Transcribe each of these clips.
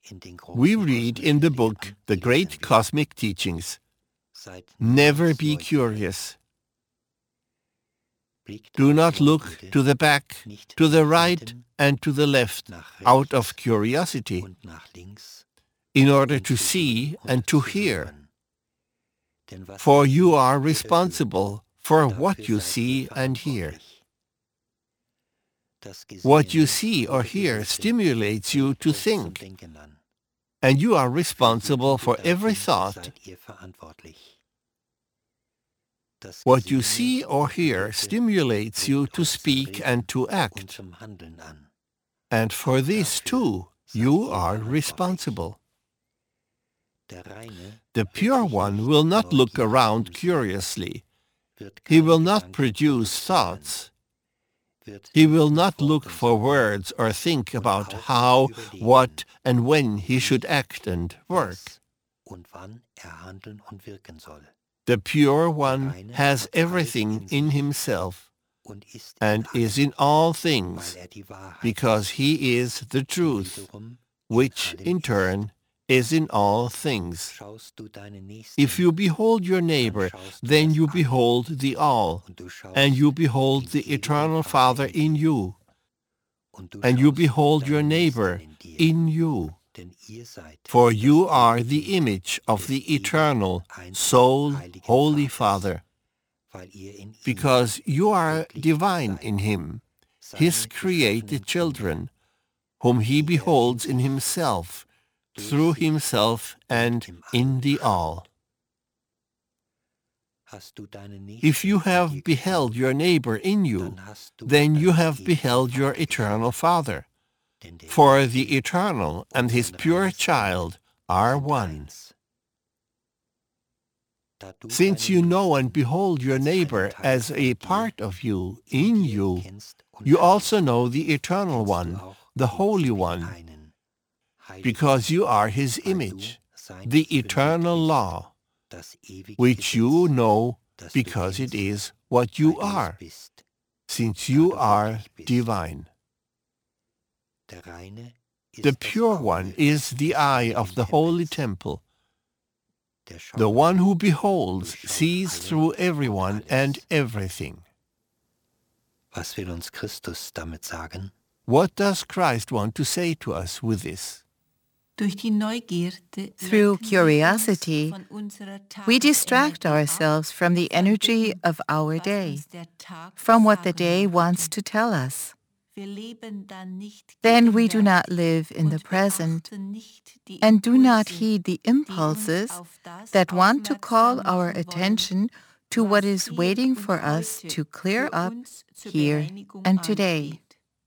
We read in the book The Great Cosmic Teachings, never be curious. Do not look to the back, to the right, and to the left out of curiosity, in order to see and to hear. For you are responsible for what you see and hear. What you see or hear stimulates you to think, and you are responsible for every thought. What you see or hear stimulates you to speak and to act, and for this too you are responsible. The Pure One will not look around curiously. He will not produce thoughts. He will not look for words or think about how, what, and when he should act and work. The Pure One has everything in himself and is in all things, because he is the truth, which in turn is in all things. If you behold your neighbor, then you behold the All, and you behold the Eternal Father in you, and you behold your neighbor in you. For you are the image of the Eternal, Sole, Holy Father, because you are divine in him, his created children, whom he beholds in himself, through himself and in the All. If you have beheld your neighbor in you, then you have beheld your eternal Father, for the Eternal and his pure child are one. Since you know and behold your neighbor as a part of you, in you, you also know the Eternal One, the Holy One, because you are his image, the eternal law, which you know because it is what you are, since you are divine. The Pure One is the eye of the holy temple. The one who beholds sees through everyone and everything. Was will uns Christus damit sagen? What does Christ want to say to us with this? Through curiosity, we distract ourselves from the energy of our day, from what the day wants to tell us. Then we do not live in the present and do not heed the impulses that want to call our attention to what is waiting for us to clear up here and today.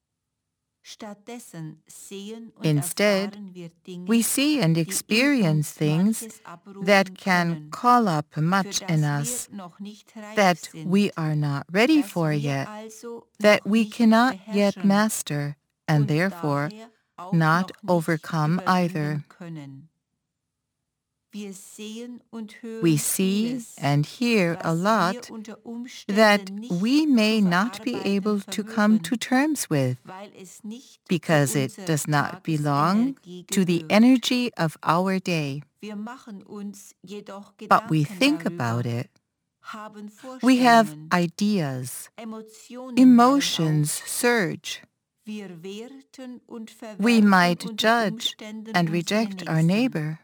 Instead, we see and experience things that can call up much in us that we are not ready for yet, that we cannot yet master, and therefore not overcome either. We see and hear a lot that we may not be able to come to terms with, because it does not belong to the energy of our day. But we think about it. We have ideas. Emotions surge. We might judge and reject our neighbor.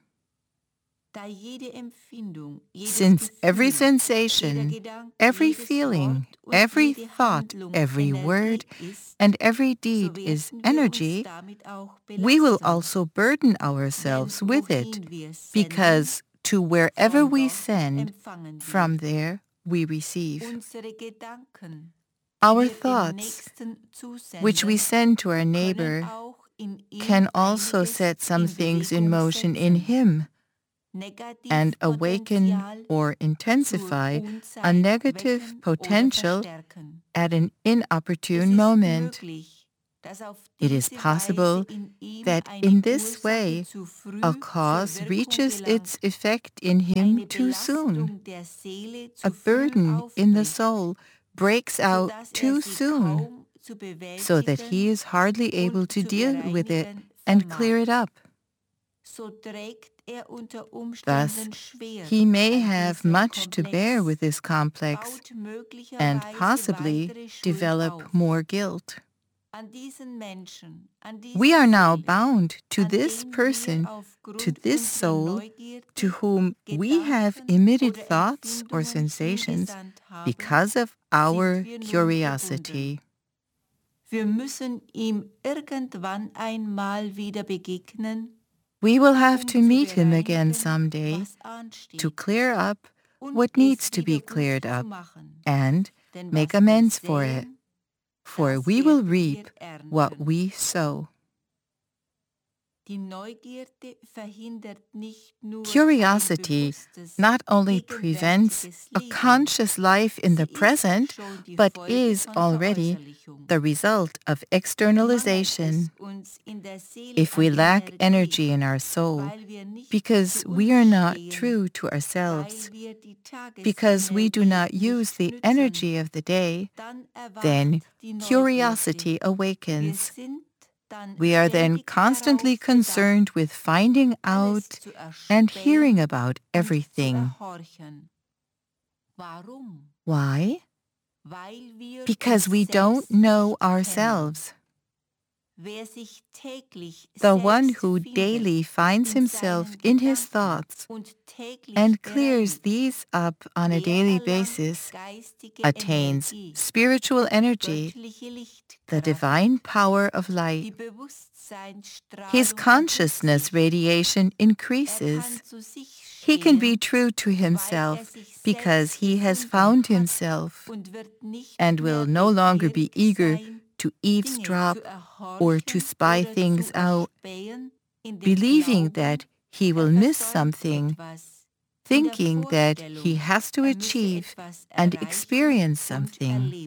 Since every sensation, every feeling, every thought, every word, and every deed is energy, we will also burden ourselves with it, because to wherever we send, from there we receive. Our thoughts, which we send to our neighbor, can also set some things in motion in him, and awaken or intensify a negative potential at an inopportune moment. It is possible that in this way a cause reaches its effect in him too soon. A burden in the soul breaks out too soon, so that he is hardly able to deal with it and clear it up. Thus, he may have much to bear with this complex and possibly develop more guilt. We are now bound to this person, to this soul, to whom we have emitted thoughts or sensations because of our curiosity. We will have to meet him again someday to clear up what needs to be cleared up and make amends for it, for we will reap what we sow. Curiosity not only prevents a conscious life in the present, but is already the result of externalization. If we lack energy in our soul, because we are not true to ourselves, because we do not use the energy of the day, then curiosity awakens. We are then constantly concerned with finding out and hearing about everything. Why? Because we don't know ourselves. The one who daily finds himself in his thoughts and clears these up on a daily basis attains spiritual energy, the divine power of light. His consciousness radiation increases. He can be true to himself because he has found himself and will no longer be eager to eavesdrop or to spy things out, believing that he will miss something, thinking that he has to achieve and experience something.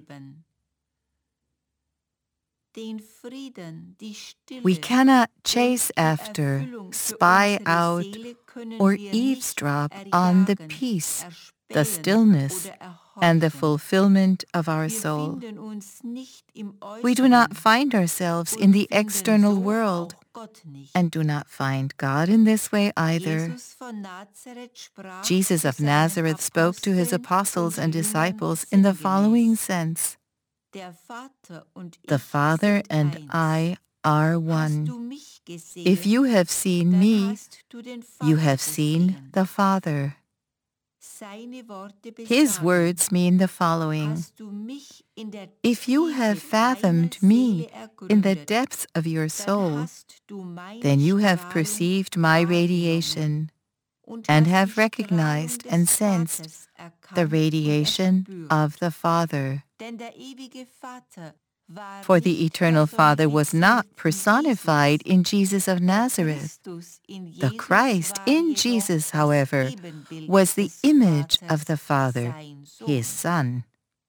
We cannot chase after, spy out, or eavesdrop on the peace, the stillness, and the fulfillment of our soul. We do not find ourselves in the external world and do not find God in this way either. Jesus of Nazareth spoke to his apostles and disciples in the following sense: the Father and I are one. If you have seen me, you have seen the Father. His words mean the following: if you have fathomed me in the depths of your soul, then you have perceived my radiation and have recognized and sensed the radiation of the Father. For the Eternal Father was not personified in Jesus of Nazareth. The Christ in Jesus, however, was the image of the Father, his Son.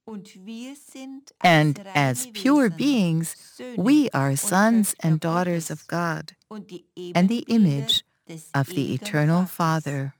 And as pure beings, we are sons and daughters of God and the image of the Eternal Father.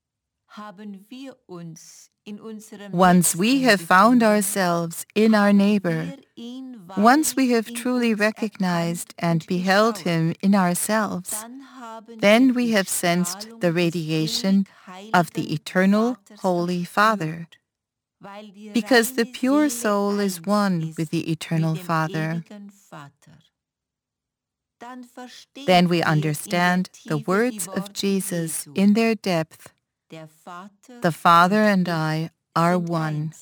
Once we have found ourselves in our neighbor, once we have truly recognized and beheld him in ourselves, then we have sensed the radiation of the Eternal Holy Father, because the pure soul is one with the Eternal Father. Then we understand the words of Jesus in their depth: the Father and I are one.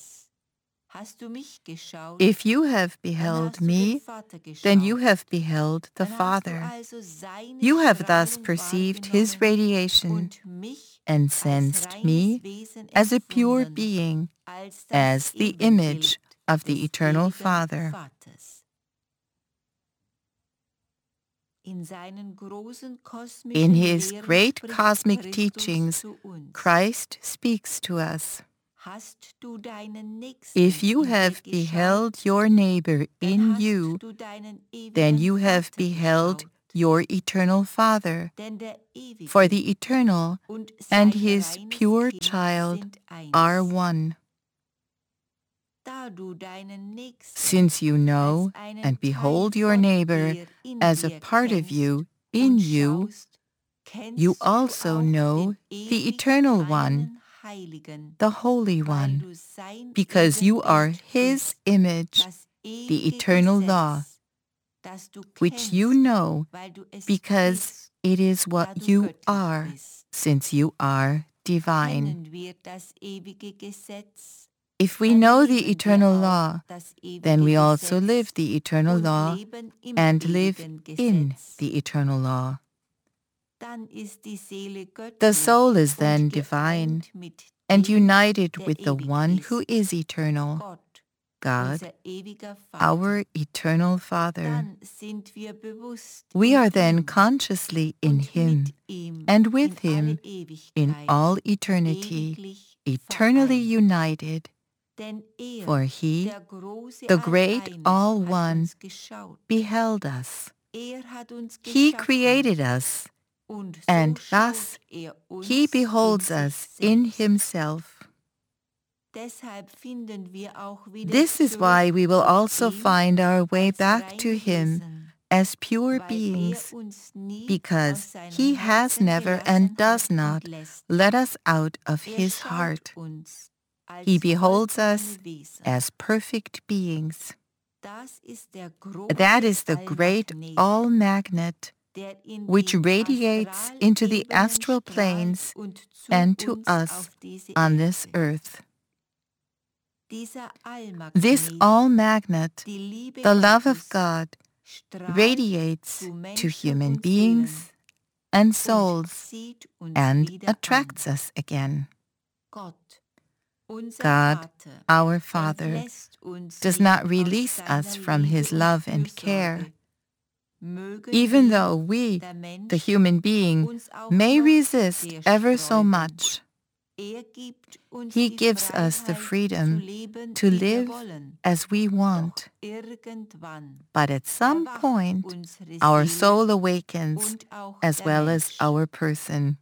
If you have beheld me, then you have beheld the Father. You have thus perceived his radiation and sensed me as a pure being, as the image of the Eternal Father. In his great cosmic teachings, Christ speaks to us. If you have beheld your neighbor in you, then you have beheld your Eternal Father, for the Eternal and his pure child are one. Since you know and behold your neighbor as a part of you, in you, you also know the Eternal One, the Holy One, because you are His image, the eternal law, which you know because it is what you are, since you are divine. If we know the eternal law, then we also live the eternal law and live in the eternal law. The soul is then divine and united with the one who is eternal, God, our eternal Father. We are then consciously in Him and with Him in all eternity, eternally united, for He, the great All-One, beheld us. He created us, and thus He beholds us in Himself. This is why we will also find our way back to Him as pure beings, because He has never and does not let us out of His heart. He beholds us as perfect beings. That is the great all-magnet which radiates into the astral planes and to us on this earth. This all-magnet, the love of God, radiates to human beings and souls and attracts us again. God, our Father, does not release us from His love and care, even though we, the human being, may resist ever so much. He gives us the freedom to live as we want. But at some point, our soul awakens as well as our person.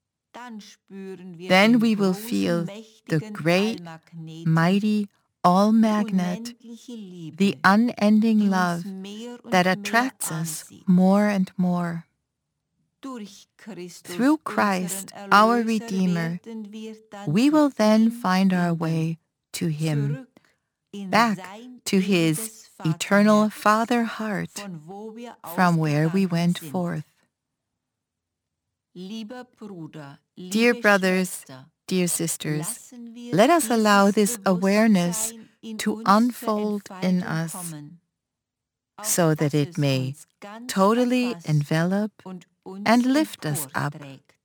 Then we will feel the great, mighty all-magnet, the unending love that attracts us more and more. Through Christ, our Redeemer, we will then find our way to Him, back to His eternal Father heart, from where we went forth. Dear brothers, dear sisters, let us allow this awareness to unfold in us, so that it may totally envelop and lift us up.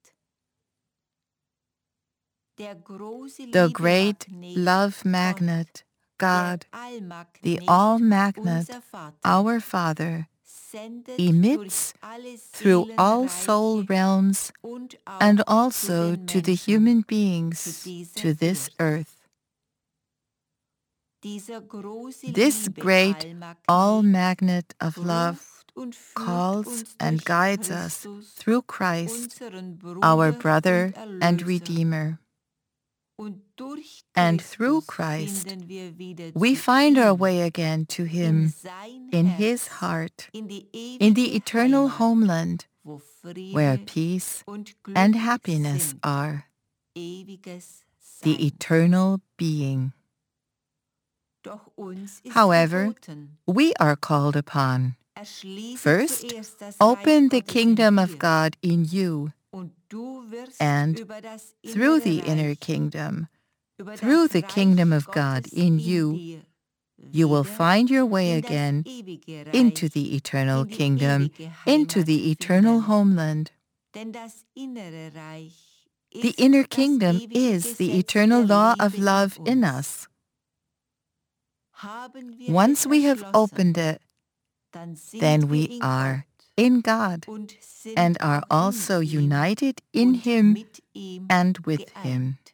The great love magnet, God, the all-magnet, our Father, emits through all soul realms and also to the human beings to this earth. This great all-magnet of love calls and guides us through Christ, our brother and Redeemer. And through Christ, we find our way again to Him in His heart, in the eternal homeland, where peace and happiness are, the eternal being. However, we are called upon. First, open the kingdom of God in you, and through the inner kingdom, through the kingdom of God in you, you will find your way again into the eternal kingdom, into the eternal homeland. The inner kingdom is the eternal law of love in us. Once we have opened it, then we are in God and are also united in Him and with Him.